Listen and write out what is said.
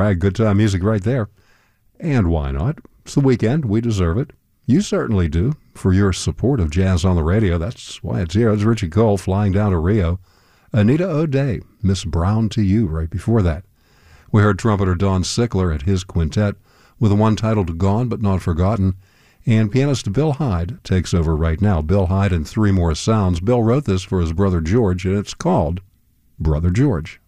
right, good time music right there. And why not? It's the weekend. We deserve it. You certainly do, for your support of Jazz on the Radio. That's why it's here. It's Richie Cole flying down to Rio. Anita O'Day, Miss Brown to You, right before that. We heard trumpeter Don Sickler at his quintet with the one titled Gone But Not Forgotten. And pianist Bill Hyde takes over right now. Bill Hyde and Three More Sounds. Bill wrote this for his brother George, and it's called Brother George.